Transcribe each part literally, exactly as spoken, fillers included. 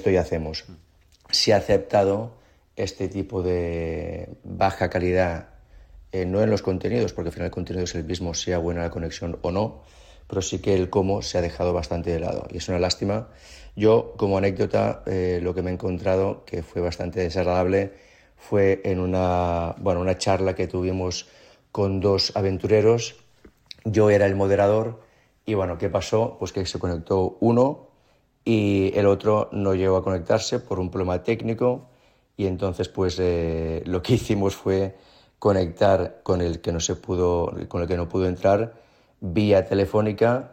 esto y hacemos. Se ha aceptado este tipo de baja calidad, eh, no en los contenidos, porque al final el contenido es el mismo, sea buena la conexión o no, pero sí que el cómo se ha dejado bastante de lado y es una lástima. Yo, como anécdota, eh, lo que me he encontrado, que fue bastante desagradable, fue en una, bueno, una charla que tuvimos con dos aventureros. Yo era el moderador y, bueno, ¿qué pasó? Pues que se conectó uno y el otro no llegó a conectarse por un problema técnico y entonces pues eh, lo que hicimos fue conectar con el que no se pudo, con el que no pudo entrar vía telefónica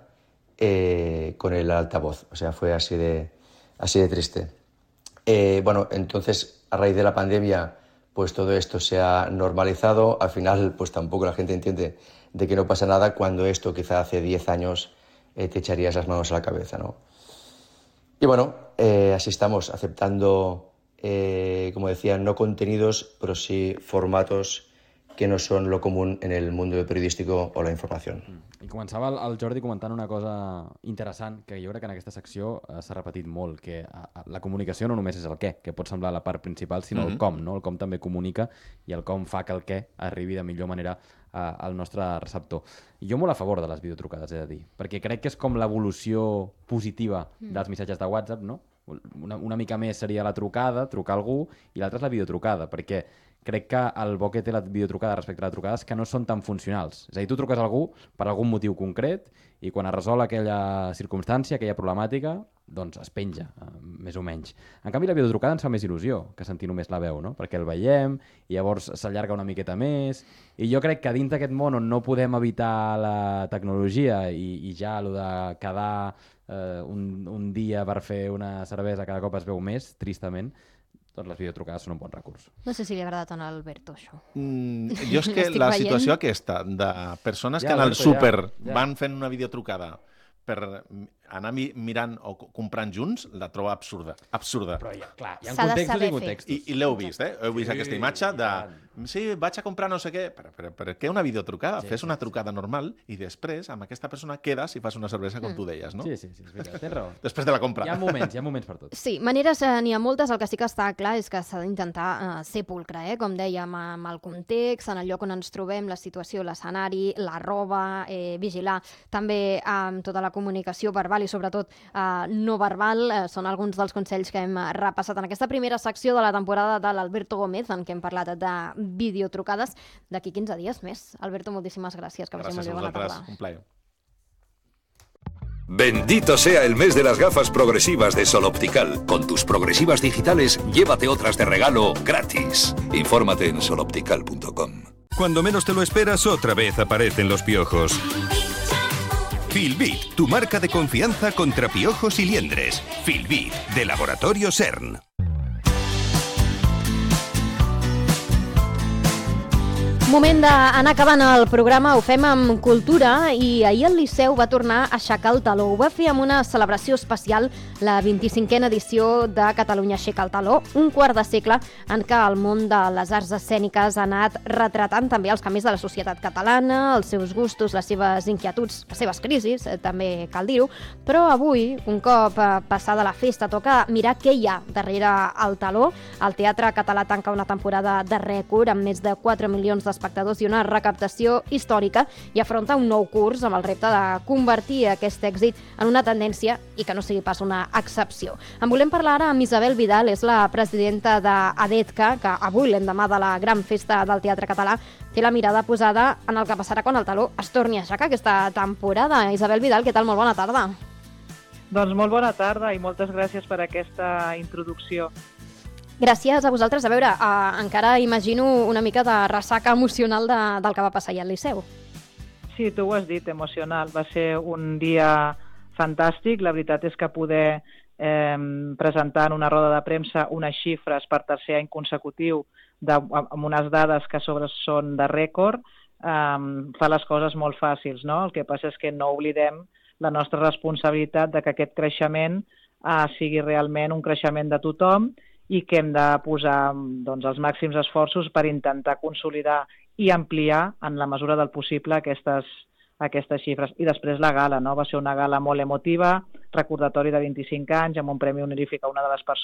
eh, con el altavoz. O sea, fue así de, así de triste. Eh, bueno, entonces, a raíz de la pandemia, pues todo esto se ha normalizado. Al final, pues tampoco la gente entiende de que no pasa nada cuando esto quizá hace diez años eh, te echarías las manos a la cabeza, ¿no? Y bueno, eh, así estamos, aceptando, eh, como decía, no contenidos, pero sí formatos que no són lo común en el mundo periodístico o la informació. I començava el, el Jordi comentant una cosa interessant, que jo crec que en aquesta secció eh, s'ha repetit molt, que a, a, la comunicació no només és el què, que pot semblar la part principal, sinó mm-hmm. el com, no? El com també comunica i el com fa que el què arribi de millor manera a, al nostre receptor. I jo molt a favor de les videotrucades, he de dir, perquè crec que és com l'evolució positiva mm. dels missatges de WhatsApp, no? Una, una mica més seria la trucada, trucar a algú, i l'altra és la videotrucada, perquè crec que el bo que té la videotrucada respecte a la trucada és que no són tan funcionals. És a dir, tu truques a algú per algun motiu concret i quan es resol aquella circumstància, aquella problemàtica, doncs es penja, eh, més o menys. En canvi, la videotrucada ens fa més il·lusió que sentir només la veu, no? Perquè el veiem i llavors s'allarga una miqueta més. I jo crec que dins d'aquest món on no podem evitar la tecnologia i, i ja allò de quedar eh, un, un dia per fer una cervesa cada cop es veu més, tristament, doncs les videotrucades són un bon recurs. No sé si li ha agradat a Alberto, això. Mm, jo és que la veient. situació aquesta, de persones Ja, que en el Alberto, súper ja, ja. van fent una videotrucada per anar mi mirant o comprant junts, la trobo absurda. Absurda. Però ja, clar, hi ha S'ha de contextos saber i fer. contextos. I, i l'heu vist, eh? Heu vist Sí, aquesta imatge de... tant. Sí, vaig a comprar no sé què. Per, per, per què una videotrucada? Sí, Fes sí, una sí. trucada normal i després amb aquesta persona quedes i fas una cervesa, com Mm. tu deies, no? Sí, sí, sí, és veritat, tens raó. Després de la compra. Hi ha moments, hi ha moments per tot. Sí, maneres eh, n'hi ha moltes, el que sí que està clar és que s'ha d'intentar eh, ser pulcre, eh? Com dèiem, amb el context, en el lloc on ens trobem, la situació, l'escenari, la roba, eh, vigilar també amb tota la comunicació verbal i sobretot eh, no verbal, eh, són alguns dels consells que hem repassat en aquesta primera secció de la temporada de l'Alberto Gómez, en què hem parlat de videotrucades d'aquí quinze dies més. Alberto, moltíssimes gràcies, que vagi molt Gràcies bé, a bona vosaltres. tarda. Un plaer. Bendito sea el mes de las gafas progresivas de Sol Optical. Con tus progresivas digitales, llévate otras de regalo gratis. Infórmate en sol optical punto com. Cuando menos te lo esperas, otra vez aparecen los piojos. Filbit, tu marca de confianza contra piojos y liendres. Filbit, de Laboratorio CERN. Moment d'anar acabant el programa, ho fem amb cultura i ahir el Liceu va tornar a aixecar el taló. Ho va fer amb una celebració especial, la vint-i-cinquena edició de Catalunya aixeca el taló, un quart de segle en què el món de les arts escèniques ha anat retratant també els canvis de la societat catalana, els seus gustos, les seves inquietuds, les seves crisis, eh, també cal dir-ho, però avui, un cop eh, passada la festa, toca mirar què hi ha darrere el taló. El Teatre Català tanca una temporada de rècord amb més de quatre milions d'espectadors espectadors i una recaptació històrica i afronta un nou curs amb el repte de convertir aquest èxit en una tendència i que no sigui pas una excepció. En volem parlar ara amb Isabel Vidal, és la presidenta d'ADETCA, que avui, l'endemà de la gran festa del Teatre Català, té la mirada posada en el que passarà quan el taló es torni a aixecar aquesta temporada. Isabel Vidal, què tal? Molt bona tarda. Doncs molt bona tarda i moltes gràcies per aquesta introducció. Gràcies a vosaltres. A veure, eh, encara imagino una mica de ressaca emocional de, del que va passar ahir al Liceu. Sí, tu ho has dit, emocional. Va ser un dia fantàstic. La veritat és que poder eh, presentar en una roda de premsa unes xifres per tercer any consecutiu de, amb unes dades que a sobre són de rècord eh, fa les coses molt fàcils, no? El que passa és que no oblidem la nostra responsabilitat de que aquest creixement eh, sigui realment un creixement de tothom i que hem de posar doncs, els màxims esforços per intentar consolidar i ampliar en la mesura del possible aquestes, aquestes xifres. I després la gala, no? Va ser una gala molt emotiva, recordatori de vint-i-cinc anys, amb un premi honorífic a una de les persones